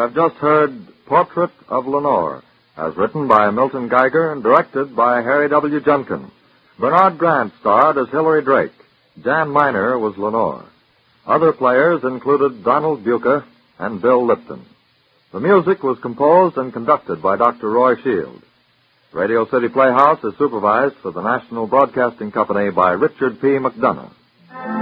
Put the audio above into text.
have just heard Portrait of Lenore, as written by Milton Geiger and directed by Harry W. Junkin. Bernard Grant starred as Hilary Drake. Jan Miner was Lenore. Other players included Donald Buca and Bill Lipton. The music was composed and conducted by Dr. Roy Shield. Radio City Playhouse is supervised for the National Broadcasting Company by Richard P. McDonough.